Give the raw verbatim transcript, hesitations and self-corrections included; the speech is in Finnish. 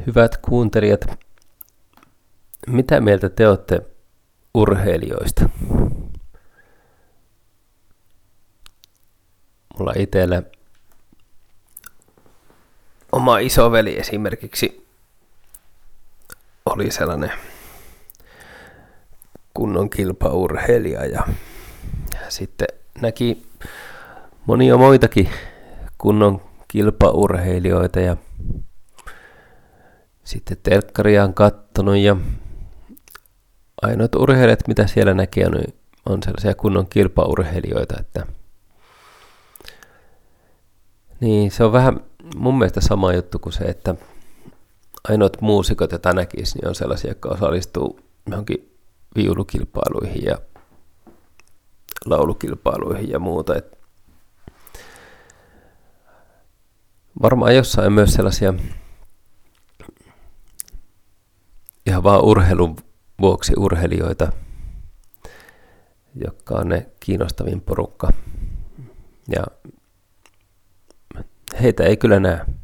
Hyvät kuuntelijat, mitä mieltä te olette urheilijoista? Mulla itsellä oma isoveli esimerkiksi oli sellainen kunnon kilpaurheilija ja sitten näki monia muitakin kunnon kilpaurheilijoita ja sitten telkkaria on kattonut ja ainoat urheilijat, mitä siellä näkee, on sellaisia kunnon kilpaurheilijoita, että niin se on vähän mun mielestä sama juttu kuin se, että ainoat muusikot, joita näkisi, niin on sellaisia, jotka osallistuu johonkin viulukilpailuihin ja laulukilpailuihin ja muuta. Et varmaan jossain myös sellaisia ihan vaan urheilun vuoksi urheilijoita, jotka on ne kiinnostavin porukka. Ja heitä ei kyllä näe.